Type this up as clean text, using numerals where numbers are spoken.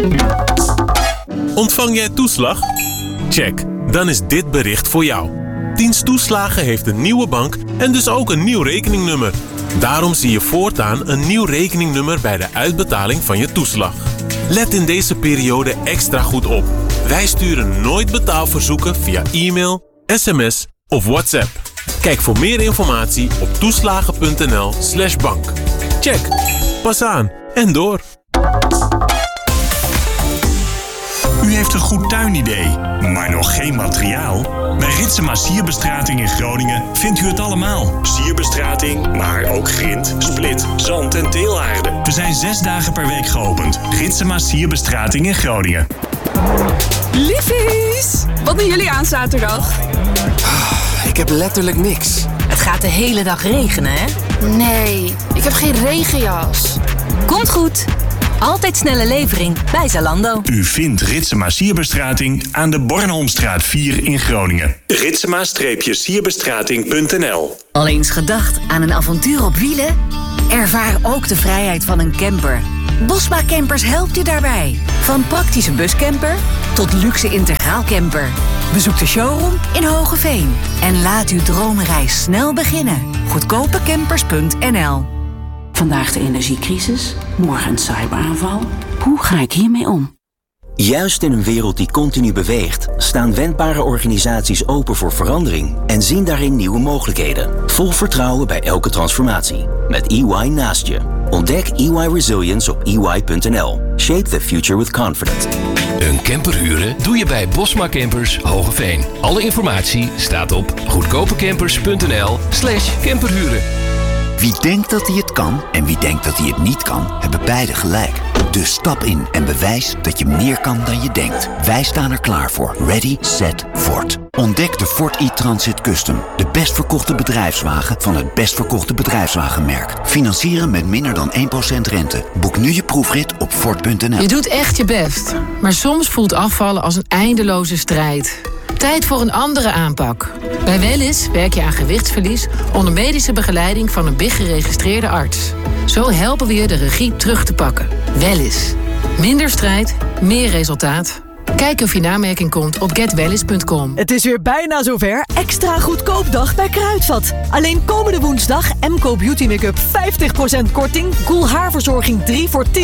Ontvang jij toeslag? Check, dan is dit bericht voor jou. Dienst Toeslagen heeft een nieuwe bank en dus ook een nieuw rekeningnummer. Daarom zie je voortaan een nieuw rekeningnummer bij de uitbetaling van je toeslag. Let in deze periode extra goed op. Wij sturen nooit betaalverzoeken via e-mail, sms of WhatsApp. Kijk voor meer informatie op toeslagen.nl/bank. Check, pas aan en door. U heeft een goed tuinidee, maar nog geen materiaal? Bij Ritsema Sierbestrating in Groningen vindt u het allemaal. Sierbestrating, maar ook grind, split, zand en teelaarde. We zijn 6 dagen per week geopend. Ritsema Sierbestrating in Groningen. Liefies! Wat doen jullie aan zaterdag? Ik heb letterlijk niks. Het gaat de hele dag regenen, hè? Nee, ik heb geen regenjas. Komt goed. Altijd snelle levering bij Zalando. U vindt Ritsema Sierbestrating aan de Bornholmstraat 4 in Groningen. Ritsema-sierbestrating.nl. Al eens gedacht aan een avontuur op wielen? Ervaar ook de vrijheid van een camper. Bosma Campers helpt je daarbij. Van praktische buscamper tot luxe integraalcamper. Bezoek de showroom in Hogeveen. En laat uw droomreis snel beginnen. Goedkopecampers.nl. Vandaag de energiecrisis, morgen een cyberaanval. Hoe ga ik hiermee om? Juist in een wereld die continu beweegt, staan wendbare organisaties open voor verandering en zien daarin nieuwe mogelijkheden. Vol vertrouwen bij elke transformatie. Met EY naast je. Ontdek EY Resilience op ey.nl. Shape the future with confidence. Een camper huren doe je bij Bosma Campers Hogeveen. Alle informatie staat op goedkopecampers.nl/camperhuren. Wie denkt dat hij het kan en wie denkt dat hij het niet kan, hebben beide gelijk. Dus stap in en bewijs dat je meer kan dan je denkt. Wij staan er klaar voor. Ready, set, Ford. Ontdek de Ford e-Transit Custom. De best verkochte bedrijfswagen van het best verkochte bedrijfswagenmerk. Financieren met minder dan 1% rente. Boek nu je proefrit op Ford.nl. Je doet echt je best. Maar soms voelt afvallen als een eindeloze strijd. Tijd voor een andere aanpak. Bij Wellness werk je aan gewichtsverlies onder medische begeleiding van een BIG-geregistreerde arts. Zo helpen we je de regie terug te pakken. Wellness. Minder strijd, meer resultaat. Kijk of je in aanmerking komt op getwellis.com. Het is weer bijna zover. Extra goedkoopdag bij Kruidvat. Alleen komende woensdag Emco Beauty Make-up 50% korting. Cool haarverzorging 3 voor 10